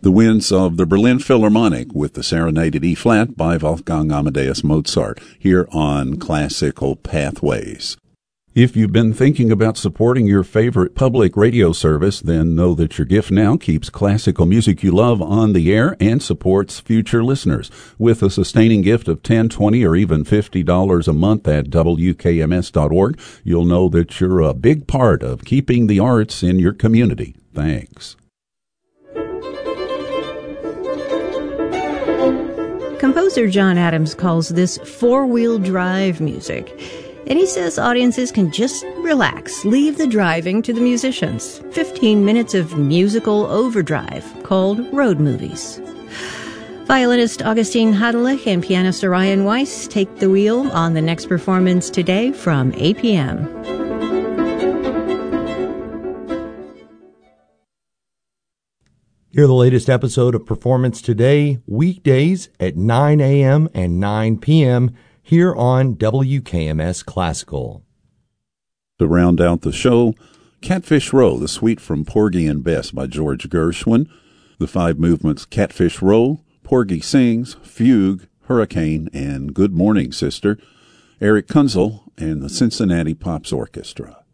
The Winds of the Berlin Philharmonic with the Serenade at E-flat by Wolfgang Amadeus Mozart here on Classical Pathways. If you've been thinking about supporting your favorite public radio service, then know that your gift now keeps classical music you love on the air and supports future listeners. With a sustaining gift of $10, $20, or even $50 a month at WKMS.org, you'll know that you're a big part of keeping the arts in your community. Thanks. Composer John Adams calls this four-wheel drive music, and he says audiences can just relax, leave the driving to the musicians. 15 minutes of musical overdrive called road movies. Violinist Augustine Hadelich and pianist Orion Weiss take the wheel on the next performance today from 8 p.m. Hear the latest episode of Performance Today, weekdays at 9 a.m. and 9 p.m. here on WKMS Classical. To round out the show, Catfish Row, the suite from Porgy and Bess by George Gershwin. The 5 movements Catfish Row, Porgy Sings, Fugue, Hurricane, and Good Morning Sister. Eric Kunzel and the Cincinnati Pops Orchestra.